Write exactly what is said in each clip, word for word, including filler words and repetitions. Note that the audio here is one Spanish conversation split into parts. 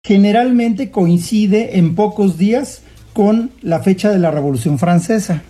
generalmente coincide en pocos días con la fecha de la Revolución Francesa.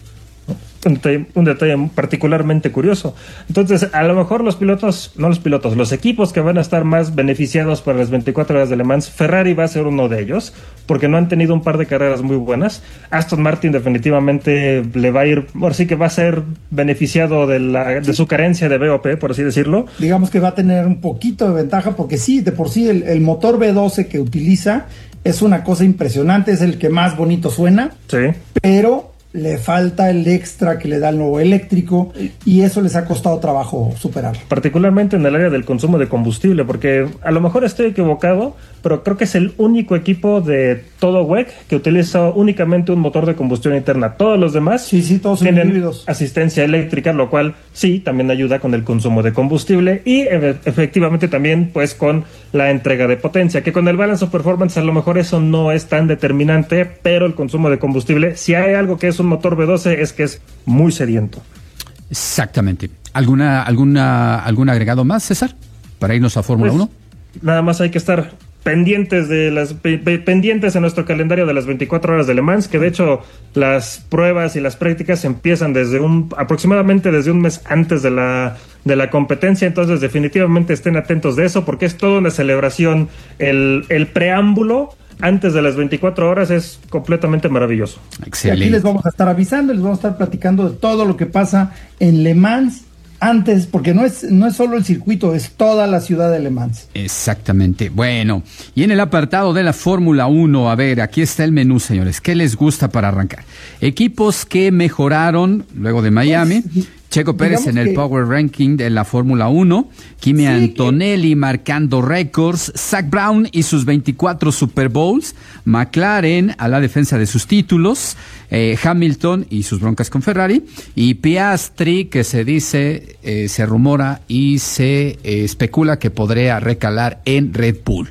Un detalle, un detalle particularmente curioso. Entonces, a lo mejor los pilotos, no los pilotos, los equipos que van a estar más beneficiados por las veinticuatro horas de Le Mans, Ferrari va a ser uno de ellos, porque no han tenido un par de carreras muy buenas. Aston Martin definitivamente le va a ir, bueno, sí que va a ser beneficiado de, la, de su carencia de V O P, por así decirlo. Digamos que va a tener un poquito de ventaja, porque sí, de por sí el, el motor V doce que utiliza es una cosa impresionante, es el que más bonito suena, sí, pero le falta el extra que le da el nuevo eléctrico y eso les ha costado trabajo superar. Particularmente en el área del consumo de combustible, porque a lo mejor estoy equivocado, pero creo que es el único equipo de todo W E C que utiliza únicamente un motor de combustión interna. Todos los demás sí, sí, todos tienen híbridos. Asistencia eléctrica, lo cual sí, también ayuda con el consumo de combustible y e- efectivamente también pues con la entrega de potencia, que con el balance of performance a lo mejor eso no es tan determinante, pero el consumo de combustible, si hay algo que es un motor V doce, es que es muy sediento. Exactamente. ¿Alguna, alguna, algún agregado más, César, para irnos a Fórmula pues, uno? Nada más hay que estar pendientes de las pe, pe, pendientes en nuestro calendario de las veinticuatro horas de Le Mans, que de hecho las pruebas y las prácticas empiezan desde un aproximadamente desde un mes antes de la de la competencia, entonces definitivamente estén atentos de eso, porque es toda una celebración. El, el preámbulo antes de las veinticuatro horas es completamente maravilloso. Excelente. Y aquí les vamos a estar avisando, les vamos a estar platicando de todo lo que pasa en Le Mans antes, porque no es, no es solo el circuito, es toda la ciudad de Le Mans. Exactamente. Bueno, y en el apartado de la Fórmula uno, a ver, aquí está el menú, señores. ¿Qué les gusta para arrancar? Equipos que mejoraron luego de Miami. Pues, Checo Pérez en el que... Power Ranking de la Fórmula uno, Kimi sí, Antonelli que... marcando récords, Zak Brown y sus veinticuatro Super Bowls, McLaren a la defensa de sus títulos, eh, Hamilton y sus broncas con Ferrari, y Piastri, que se dice, eh, se rumora y se eh, especula que podría recalar en Red Bull.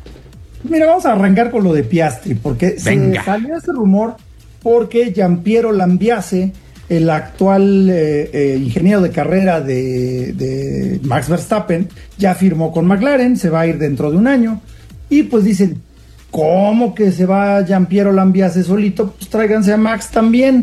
Mira, vamos a arrancar con lo de Piastri, porque Venga. se salió ese rumor porque Giampiero Lambiase, el actual eh, eh, ingeniero de carrera de, de Max Verstappen, ya firmó con McLaren, se va a ir dentro de un año, y pues dicen, ¿cómo que se va Giampiero Lambiase solito? Pues tráiganse a Max también.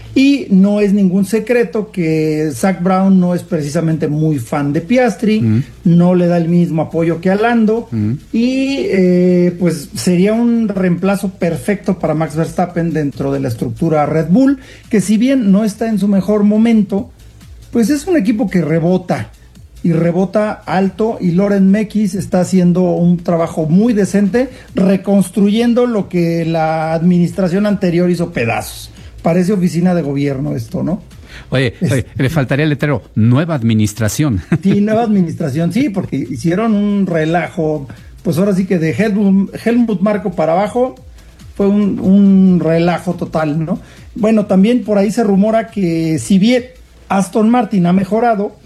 Y no es ningún secreto que Zak Brown no es precisamente muy fan de Piastri, mm. no le da el mismo apoyo que a Lando, mm. y eh, pues sería un reemplazo perfecto para Max Verstappen dentro de la estructura Red Bull, que si bien no está en su mejor momento, pues es un equipo que rebota, y rebota alto, y Loren Mekies está haciendo un trabajo muy decente, reconstruyendo lo que la administración anterior hizo pedazos. Parece oficina de gobierno esto, ¿no? Oye, oye, le faltaría el letrero, nueva administración. Sí, nueva administración, sí, porque hicieron un relajo, pues ahora sí que de Helmut, Helmut Marko para abajo fue un, un relajo total, ¿no? Bueno, también por ahí se rumora que si bien Aston Martin ha mejorado,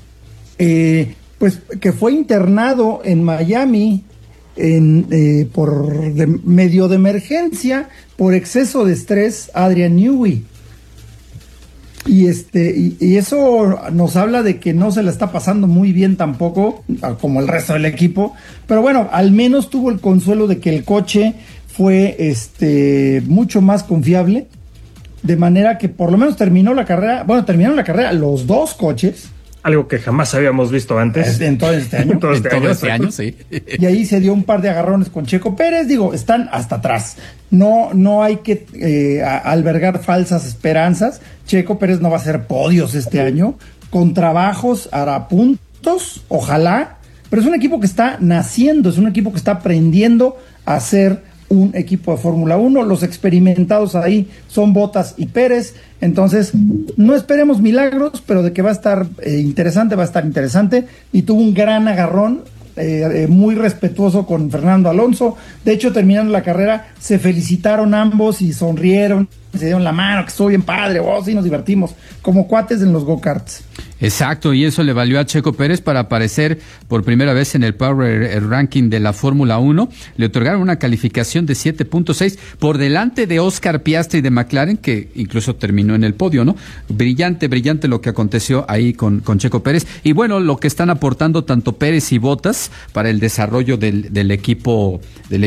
eh, pues que fue internado en Miami en, eh, por de, medio de emergencia, por exceso de estrés, Adrian Newey. Y este y, y eso nos habla de que no se la está pasando muy bien tampoco, como el resto del equipo. Pero bueno, al menos tuvo el consuelo de que el coche fue este mucho más confiable, de manera que por lo menos terminó la carrera. Bueno, terminaron la carrera los dos coches. Algo que jamás habíamos visto antes. En todo este año. en todo este, en todo año, este año, sí. Y ahí se dio un par de agarrones con Checo Pérez. Digo, están hasta atrás. No, no hay que eh, albergar falsas esperanzas. Checo Pérez no va a hacer podios este año. Con trabajos hará puntos, ojalá. Pero es un equipo que está naciendo, es un equipo que está aprendiendo a ser un equipo de Fórmula uno. Los experimentados ahí son Bottas y Pérez. Entonces, no esperemos milagros, pero de que va a estar eh, interesante, va a estar interesante. Y tuvo un gran agarrón, eh, eh, muy respetuoso con Fernando Alonso. De hecho, terminando la carrera, se felicitaron ambos y sonrieron, se dieron la mano, que estuvo bien padre, oh, sí, nos divertimos, como cuates en los go-karts. Exacto, y eso le valió a Checo Pérez para aparecer por primera vez en el Power Ranking de la Fórmula uno. Le otorgaron una calificación de siete punto seis por delante de Oscar Piastri de McLaren, que incluso terminó en el podio, ¿no? Brillante, brillante lo que aconteció ahí con, con Checo Pérez. Y bueno, lo que están aportando tanto Pérez y Bottas para el desarrollo del, del equipo del